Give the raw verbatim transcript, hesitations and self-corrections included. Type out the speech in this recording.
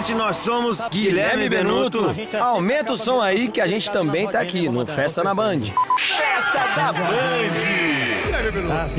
gente, nós somos Guilherme Benuto. Aumenta o som aí que a gente também tá aqui no Festa na Band. Festa da Band!